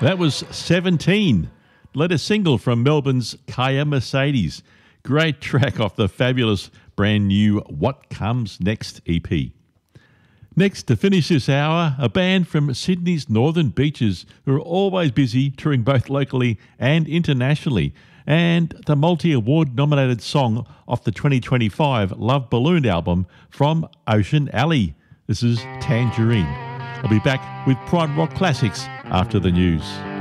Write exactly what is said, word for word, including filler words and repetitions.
That was seventeen. Latest single from Melbourne's Kaya Mercedes. Great track off the fabulous brand new What Comes Next E P. Next, to finish this hour, a band from Sydney's Northern Beaches who are always busy touring both locally and internationally, and the multi-award nominated song off the twenty twenty-five Love Balloon album from Ocean Alley. This is Tangerine. I'll be back with Pride Rock Classics after the news.